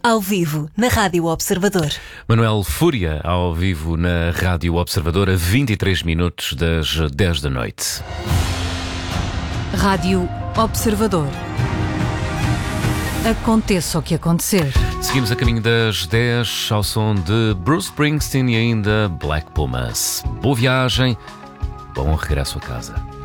ao vivo na Rádio Observador. Manuel Fúria, ao vivo na Rádio Observador, a 23 minutos das 10 da noite. Rádio Observador. Aconteça o que acontecer. Seguimos a caminho das 10 ao som de Bruce Springsteen e ainda Black Pumas. Boa viagem, bom regresso a casa.